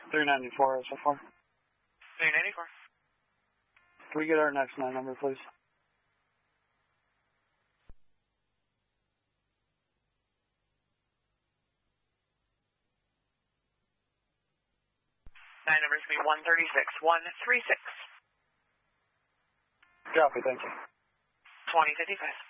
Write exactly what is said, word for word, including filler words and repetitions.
three ninety-four so far. three ninety-four. Can we get our next nine number, please? Nine numbers be one thirty-six, one thirty-six. Copy, thank you. twenty fifty-five.